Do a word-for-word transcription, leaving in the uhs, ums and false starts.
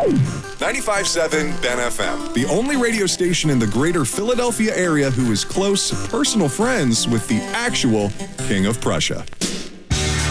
ninety-five point seven Ben F M, the only radio station in the greater Philadelphia area who is close personal friends with the actual King of Prussia.